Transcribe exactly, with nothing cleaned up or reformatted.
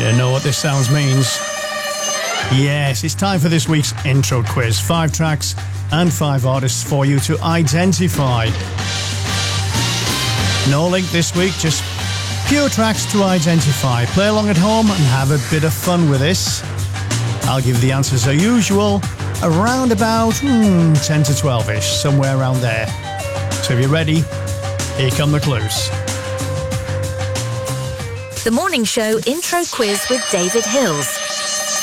You know what this sounds means? Yes, it's time for this week's intro quiz. Five tracks and five artists for you to identify. No link this week, just pure tracks to identify. Play along at home and have a bit of fun with this. I'll give the answers as usual, around about hmm, ten to twelve-ish, somewhere around there. So if you're ready, here come the clues. The Morning Show Intro Quiz with David Hills.